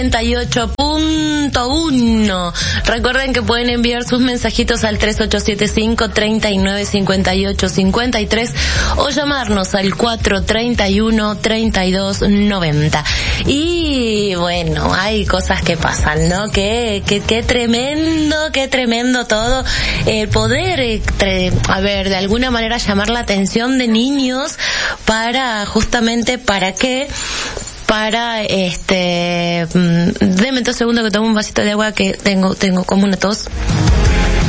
98.1. Recuerden que pueden enviar sus mensajitos al 3875-3958-53 o llamarnos al 431-3290. Y bueno, hay cosas que pasan, ¿no? Qué tremendo todo. Poder, de alguna manera llamar la atención de niños justamente para que deme 2 segundos que tomo un vasito de agua que tengo como una tos.